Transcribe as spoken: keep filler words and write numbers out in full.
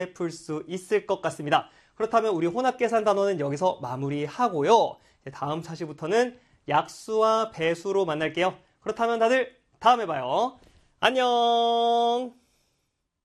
풀 수 있을 것 같습니다. 그렇다면 우리 혼합계산 단원은 여기서 마무리하고요. 다음 차시부터는 약수와 배수로 만날게요. 그렇다면 다들 다음에 봐요. 안녕!